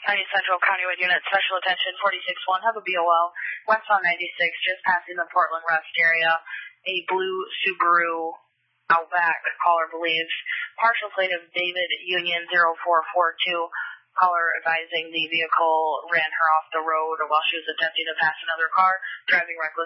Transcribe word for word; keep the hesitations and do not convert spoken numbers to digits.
County Central Countywide Unit, special attention, forty-six one, have a B O L, west on ninety-six, just passing the Portland Rest area, a blue Subaru Outback, caller believes, partial plate of David Union zero four four two, caller advising the vehicle ran her off the road while she was attempting to pass another car, driving reckless.